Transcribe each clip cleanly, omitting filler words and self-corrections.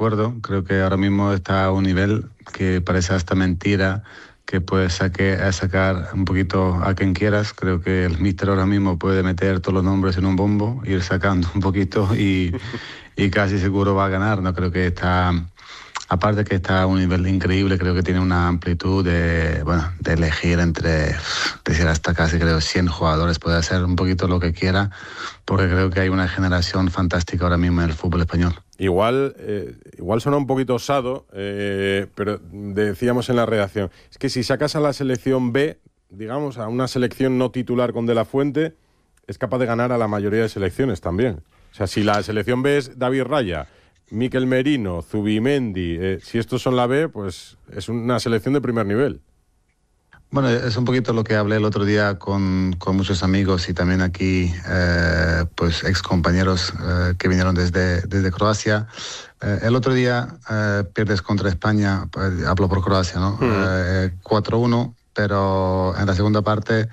acuerdo. Creo que ahora mismo está a un nivel que parece hasta mentira que puedes sacar un poquito a quien quieras. Creo que el míster ahora mismo puede meter todos los nombres en un bombo, ir sacando un poquito y casi seguro va a ganar. No creo que está... Aparte que está a un nivel increíble, creo que tiene una amplitud de elegir entre, decir hasta casi creo 100 jugadores, puede hacer un poquito lo que quiera, porque creo que hay una generación fantástica ahora mismo en el fútbol español. Igual suena un poquito osado, pero decíamos en la redacción, es que si sacas a la selección B, digamos, a una selección no titular con De La Fuente, es capaz de ganar a la mayoría de selecciones también. O sea, si la selección B es David Raya, Mikel Merino, Zubimendi, si estos son la B, pues es una selección de primer nivel. Bueno, es un poquito lo que hablé el otro día con muchos amigos y también aquí pues ex compañeros que vinieron desde Croacia. El otro día pierdes contra España, hablo por Croacia, ¿no? 4-1, pero en la segunda parte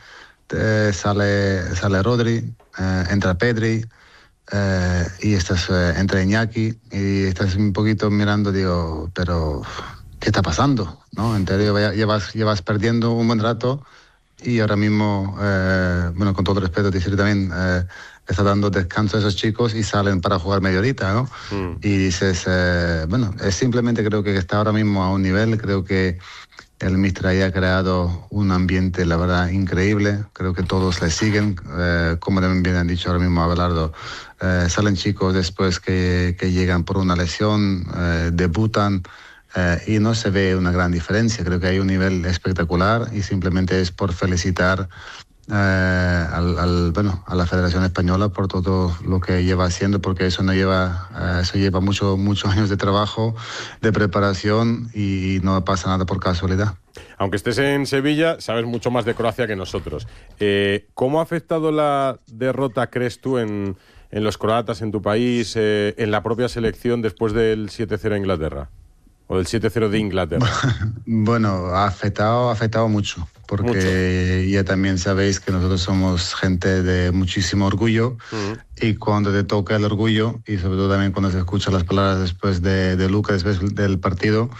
sale Rodri, entra Pedri, y estás entre Iñaki y estás un poquito mirando, digo, pero ¿qué está pasando? ¿No? En serio, llevas perdiendo un buen rato y ahora mismo, con todo respeto, decir también, está dando descanso a esos chicos y salen para jugar media horita, ¿no? Y dices, es simplemente creo que está ahora mismo a un nivel, creo que el míster ahí ha creado un ambiente, la verdad, increíble. Creo que todos le siguen. Como también bien han dicho ahora mismo Abelardo, salen chicos después que llegan por una lesión, debutan y no se ve una gran diferencia. Creo que hay un nivel espectacular y simplemente es por felicitar a la Federación Española por todo lo que lleva haciendo, porque eso lleva muchos años de trabajo, de preparación y no pasa nada por casualidad. Aunque estés en Sevilla, sabes mucho más de Croacia que nosotros. ¿Cómo ha afectado la derrota, crees tú, en los croatas, en tu país, en la propia selección después del 7-0 a Inglaterra? ¿O del 7-0 de Inglaterra? Bueno, ha afectado mucho, porque ya también sabéis que nosotros somos gente de muchísimo orgullo, y cuando te toca el orgullo, y sobre todo también cuando se escuchan las palabras después de Luka, después del partido,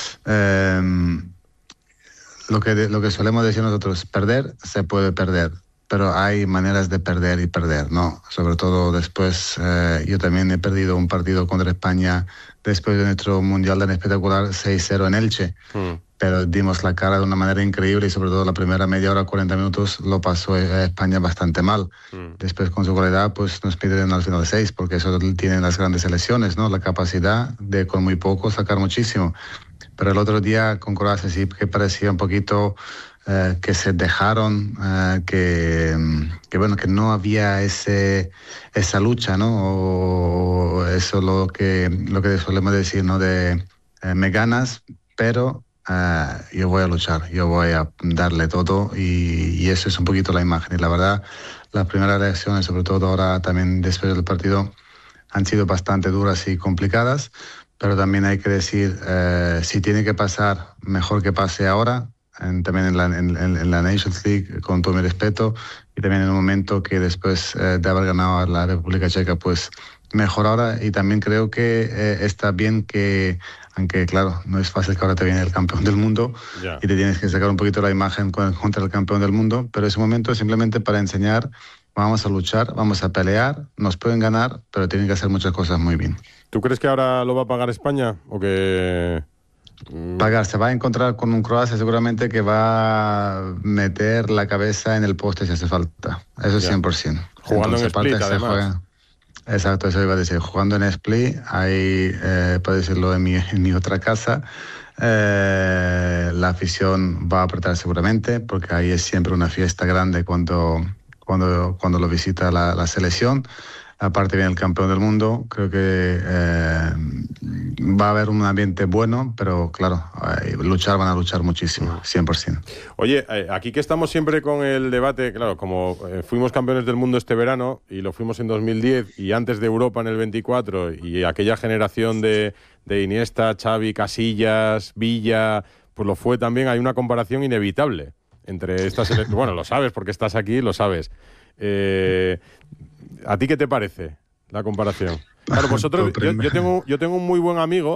lo que solemos decir nosotros, perder se puede perder, pero hay maneras de perder y perder, ¿no? Sobre todo después, yo también he perdido un partido contra España después de nuestro Mundial tan espectacular 6-0 en Elche, pero dimos la cara de una manera increíble y sobre todo la primera media hora, 40 minutos, lo pasó España bastante mal. Después con su goleada pues nos piden al final 6, porque eso tienen las grandes selecciones, ¿no? La capacidad de con muy poco sacar muchísimo. Pero el otro día con Croacia sí que parecía un poquito que se dejaron, que no había esa lucha, ¿no? O eso lo que solemos decir, ¿no? De me ganas, pero yo voy a luchar, yo voy a darle todo y eso es un poquito la imagen. Y la verdad, las primeras reacciones, sobre todo ahora también después del partido, han sido bastante duras y complicadas, pero también hay que decir, si tiene que pasar, mejor que pase ahora, también en la Nations League, con todo mi respeto, y también en un momento que después de haber ganado a la República Checa, pues mejor ahora. Y también creo que está bien que, aunque claro, no es fácil que ahora te viene el campeón del mundo y te tienes que sacar un poquito la imagen contra el campeón del mundo, pero ese momento es simplemente para enseñar, vamos a luchar, vamos a pelear, nos pueden ganar, pero tienen que hacer muchas cosas muy bien. ¿Tú crees que ahora lo va a pagar España o que...? Pagar, se va a encontrar con un Croacia seguramente que va a meter la cabeza en el poste si hace falta. Eso es 100%. Jugando en Split, además. Exacto, eso iba a decir. Jugando en Split, ahí, para decirlo en mi otra casa, la afición va a apretar seguramente, porque ahí es siempre una fiesta grande cuando lo visita la selección. Aparte viene el campeón del mundo, creo que va a haber un ambiente bueno, pero claro, van a luchar muchísimo, 100%. Oye, aquí que estamos siempre con el debate, claro, como fuimos campeones del mundo este verano y lo fuimos en 2010 y antes de Europa en el 24 y aquella generación de Iniesta, Xavi, Casillas, Villa, pues lo fue también, hay una comparación inevitable entre estas bueno, lo sabes porque estás aquí, lo sabes. ¿A ti qué te parece la comparación? Claro, vosotros, yo tengo un muy buen amigo